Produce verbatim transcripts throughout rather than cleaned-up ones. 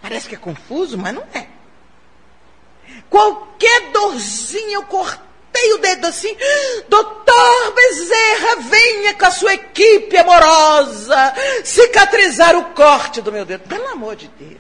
Parece que é confuso, mas não é. Qualquer dorzinha, eu cortei o dedo assim, doutor Bezerra, venha com a sua equipe amorosa cicatrizar o corte do meu dedo. Pelo amor de Deus.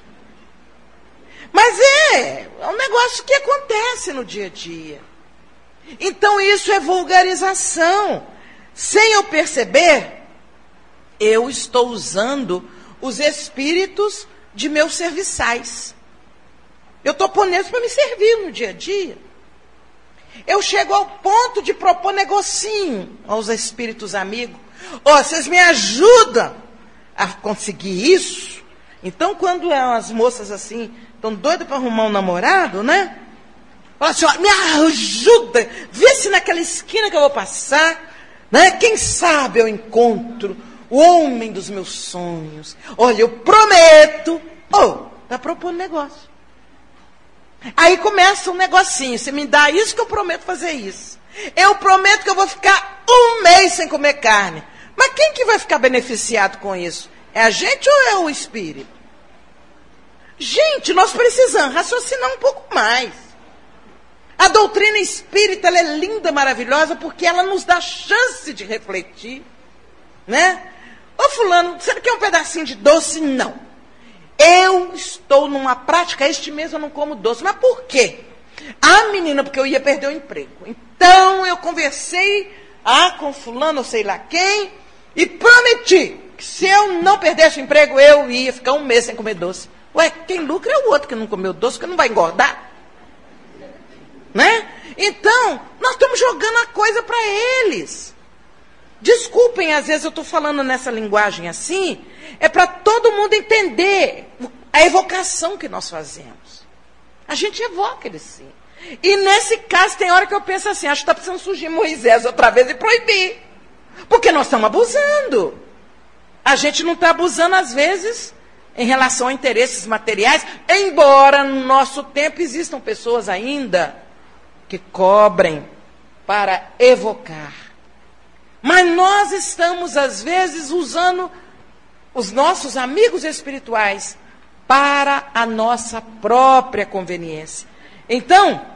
Mas é, é um negócio que acontece no dia a dia. Então isso é vulgarização. Sem eu perceber, eu estou usando os espíritos de meus serviçais. Eu estou pondo eles para me servir no dia a dia. Eu chego ao ponto de propor negocinho aos espíritos amigos. Ó, oh, vocês me ajudam a conseguir isso? Então, quando as moças assim, estão doidas para arrumar um namorado, né? Fala assim, ó, me ajuda, vê se naquela esquina que eu vou passar, né? Quem sabe eu encontro o homem dos meus sonhos. Olha, eu prometo. Oh, está propondo negócio. Aí começa um negocinho. Você me dá isso que eu prometo fazer isso. Eu prometo que eu vou ficar um mês sem comer carne. Mas quem que vai ficar beneficiado com isso? É a gente ou é o espírito? Gente, nós precisamos raciocinar um pouco mais. A doutrina espírita, ela é linda, maravilhosa, porque ela nos dá chance de refletir. Né? Ô fulano, você não quer um pedacinho de doce? Não. Eu estou numa prática, este mês eu não como doce. Mas por quê? Ah, menina, porque eu ia perder o emprego. Então eu conversei ah, com fulano, ou sei lá quem, e prometi que se eu não perdesse o emprego, eu ia ficar um mês sem comer doce. Ué, quem lucra é o outro que não comeu doce, que não vai engordar. Né? Então, nós estamos jogando a coisa para eles. Desculpem, às vezes eu estou falando nessa linguagem assim, é para todo mundo entender a evocação que nós fazemos. A gente evoca ele sim. E nesse caso tem hora que eu penso assim, acho que está precisando surgir Moisés outra vez e proibir. Porque nós estamos abusando. A gente não está abusando às vezes em relação a interesses materiais, embora no nosso tempo existam pessoas ainda que cobrem para evocar. Mas nós estamos, às vezes, usando os nossos amigos espirituais para a nossa própria conveniência. Então,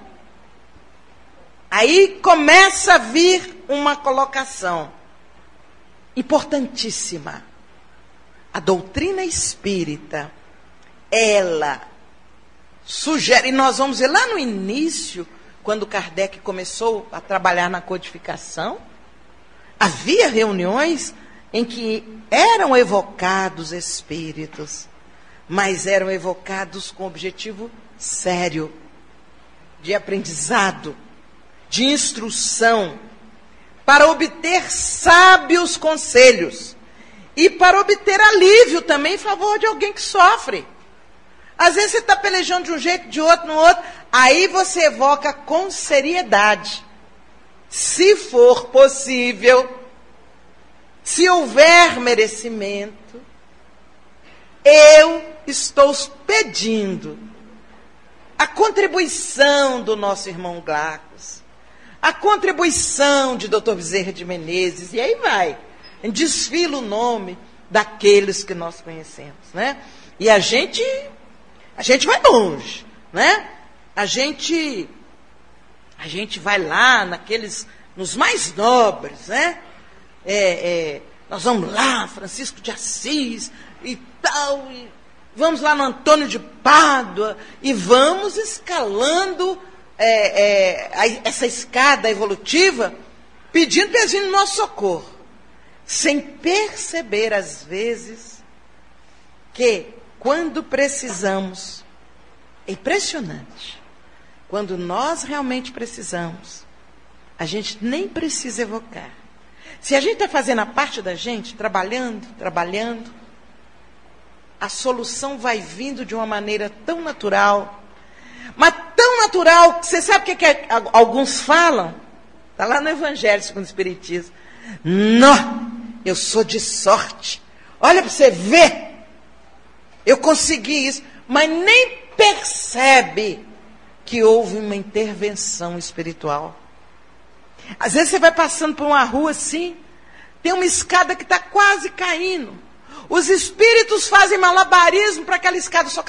aí começa a vir uma colocação importantíssima. A doutrina espírita, ela sugere, e nós vamos ver lá no início, quando Kardec começou a trabalhar na codificação, havia reuniões em que eram evocados espíritos, mas eram evocados com objetivo sério, de aprendizado, de instrução, para obter sábios conselhos e para obter alívio também em favor de alguém que sofre. Às vezes você está pelejando de um jeito, de outro, no outro, aí você evoca com seriedade. Se for possível, se houver merecimento, eu estou pedindo a contribuição do nosso irmão Glacos, a contribuição de doutor Bezerra de Menezes, e aí vai, desfila o nome daqueles que nós conhecemos, né? E a gente, a gente vai longe, né? A gente, a gente vai lá naqueles, nos mais nobres, né? É, é, nós vamos lá, Francisco de Assis e tal, e vamos lá no Antônio de Pádua, e vamos escalando é, é, a, essa escada evolutiva, pedindo, pedindo nosso socorro, sem perceber, às vezes, que quando precisamos, é impressionante, quando nós realmente precisamos, a gente nem precisa evocar. Se a gente está fazendo a parte da gente, trabalhando, trabalhando, a solução vai vindo de uma maneira tão natural, mas tão natural, que você sabe o que, que alguns falam? Está lá no Evangelho segundo o Espiritismo. Não, eu sou de sorte. Olha para você ver, eu consegui isso, mas nem percebe que houve uma intervenção espiritual. Às vezes você vai passando por uma rua assim, tem uma escada que está quase caindo. Os espíritos fazem malabarismo para aquela escada só